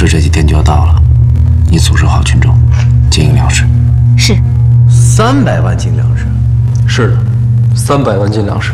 市这几天就要到了，你组织好群众，经营粮食。 是。 300万斤粮食。 是的，300万斤粮食。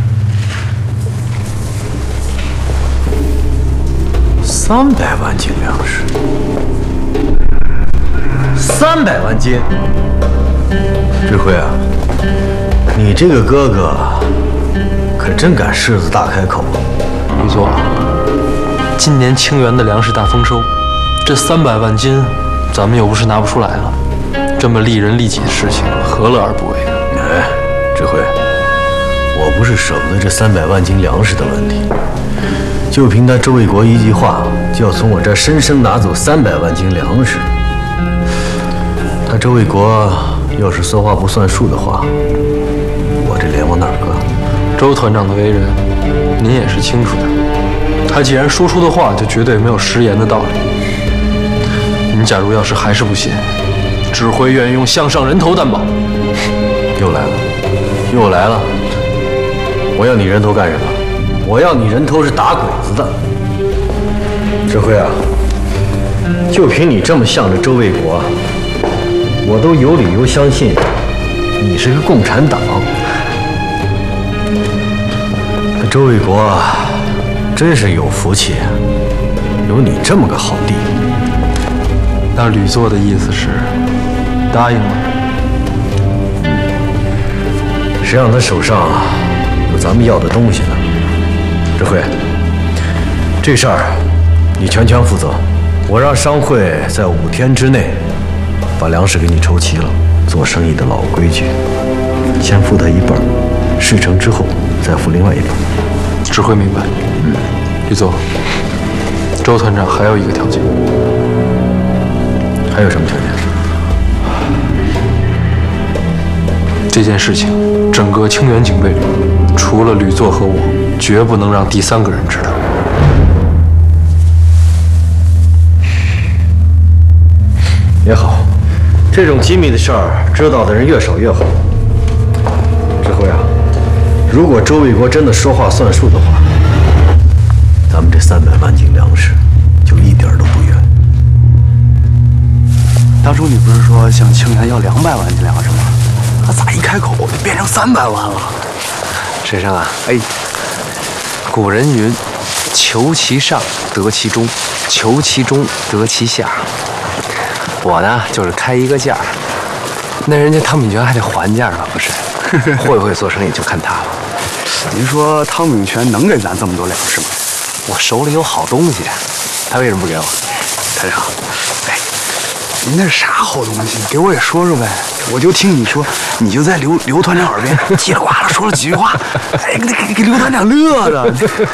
300万斤粮食。300万斤。智慧啊，你这个哥哥可真敢狮子大开口。 吕作，今年清源的粮食大丰收，这300万斤，咱们又不是拿不出来了。这么利人利己的事情，何乐而不为呢？ 哎，智慧，我不是舍不得这300万斤粮食的问题，就凭他周卫国一句话，就要从我这儿生生拿走300万斤粮食。他周卫国要是说话不算数的话，我这脸往哪儿搁？ 周团长的为人，您也是清楚的。他既然说出的话，就绝对没有食言的道理。您假如要是还是不信，指挥愿意用项上人头担保。 又来了，又来了！我要你人头干什么？我要你人头是打鬼子的。智慧啊，就凭你这么向着周卫国，我都有理由相信你是个共产党。这周卫国真是有福气，有你这么个好弟。 那吕作的意思是答应了？ 谁让他手上有咱们要的东西呢？智慧，这事儿你全权负责。我让商会在5天之内把粮食给你筹齐了。做生意的老规矩，先付他一半，事成之后再付另外一半。 指挥明白。吕作，周团长还有一个条件。 还有什么条件？ 这件事情，整个清源警备里，除了吕作和我，绝不能让第3个人知道。 也好，这种机密的事儿，知道的人越少越好。指挥啊，如果周卫国真的说话算数的话，咱们这300万斤粮食就一点都不远。 当初你不是说向清源要200万斤粮食吗？他咋一开口就变成300万了？ 沈生啊，哎，古人云：求其上，得其中；求其中，得其下。我呢，就是开一个价，那人家汤炳全还得还价呢，不是？会不会做生意就看他了。 您说汤炳全能给咱这么多粮食吗？ 我手里有好东西，他为什么不给我？ 团长，哎，您那是啥好东西？给我也说说呗。我就听你说，你就在刘团长耳边叽里呱啦说了几句话，哎，给刘团长乐的。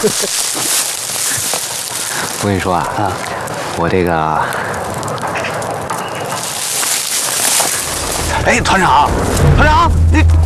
我跟你说啊，我这个， 哎，团长，你。